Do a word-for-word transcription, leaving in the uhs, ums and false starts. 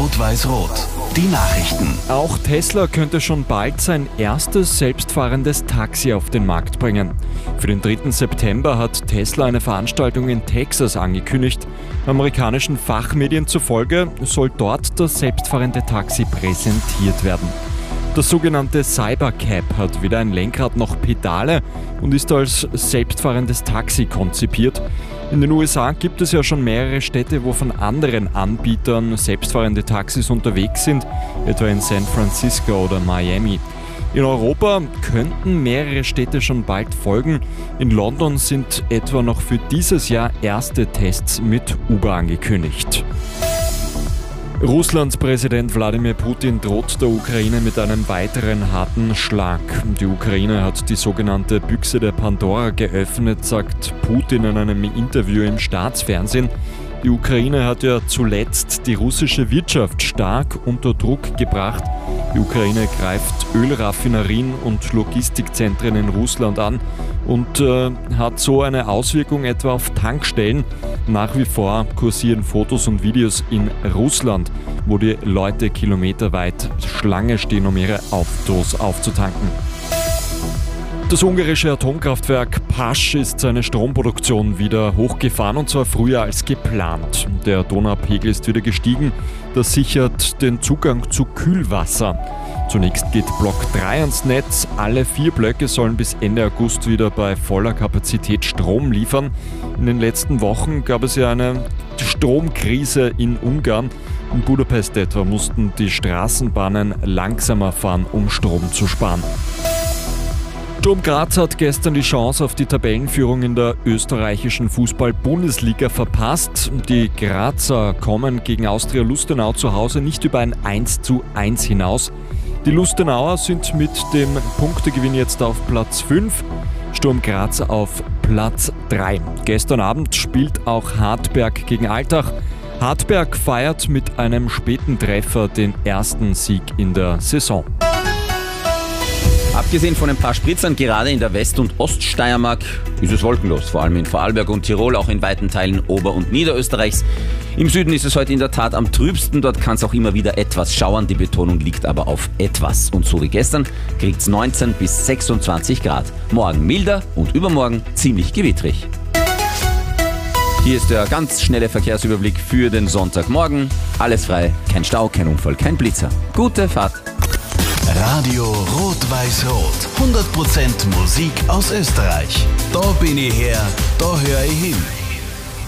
Rot-Weiß-Rot. Die Nachrichten. Auch Tesla könnte schon bald sein erstes selbstfahrendes Taxi auf den Markt bringen. Für den dritten September hat Tesla eine Veranstaltung in Texas angekündigt. Amerikanischen Fachmedien zufolge soll dort das selbstfahrende Taxi präsentiert werden. Das sogenannte Cybercab hat weder ein Lenkrad noch Pedale und ist als selbstfahrendes Taxi konzipiert. In den U S A gibt es ja schon mehrere Städte, wo von anderen Anbietern selbstfahrende Taxis unterwegs sind, etwa in San Francisco oder Miami. In Europa könnten mehrere Städte schon bald folgen. In London sind etwa noch für dieses Jahr erste Tests mit Uber angekündigt. Russlands Präsident Wladimir Putin droht der Ukraine mit einem weiteren harten Schlag. Die Ukraine hat die sogenannte Büchse der Pandora geöffnet, sagt Putin in einem Interview im Staatsfernsehen. Die Ukraine hat ja zuletzt die russische Wirtschaft stark unter Druck gebracht. Die Ukraine greift Ölraffinerien und Logistikzentren in Russland an und äh, hat so eine Auswirkung etwa auf Tankstellen. Nach wie vor kursieren Fotos und Videos in Russland, wo die Leute kilometerweit Schlange stehen, um ihre Autos aufzutanken. Das ungarische Atomkraftwerk Pasch ist seine Stromproduktion wieder hochgefahren, und zwar früher als geplant. Der Donaupegel ist wieder gestiegen, das sichert den Zugang zu Kühlwasser. Zunächst geht Block drei ans Netz. Alle vier Blöcke sollen bis Ende August wieder bei voller Kapazität Strom liefern. In den letzten Wochen gab es ja eine Stromkrise in Ungarn. In Budapest etwa mussten die Straßenbahnen langsamer fahren, um Strom zu sparen. Sturm Graz hat gestern die Chance auf die Tabellenführung in der österreichischen Fußball-Bundesliga verpasst. Die Grazer kommen gegen Austria Lustenau zu Hause nicht über ein eins zu eins hinaus. Die Lustenauer sind mit dem Punktegewinn jetzt auf Platz fünf, Sturm Graz auf Platz drei. Gestern Abend spielt auch Hartberg gegen Altach. Hartberg feiert mit einem späten Treffer den ersten Sieg in der Saison. Abgesehen von ein paar Spritzern, gerade in der West- und Oststeiermark ist es wolkenlos, vor allem in Vorarlberg und Tirol, auch in weiten Teilen Ober- und Niederösterreichs. Im Süden ist es heute in der Tat am trübsten, dort kann es auch immer wieder etwas schauern, die Betonung liegt aber auf etwas. Und so wie gestern kriegt es neunzehn bis sechsundzwanzig Grad. Morgen milder und übermorgen ziemlich gewittrig. Hier ist der ganz schnelle Verkehrsüberblick für den Sonntagmorgen. Alles frei, kein Stau, kein Unfall, kein Blitzer. Gute Fahrt! Radio Rot-Weiß-Rot. hundert Prozent Musik aus Österreich. Da bin ich her, da höre ich hin.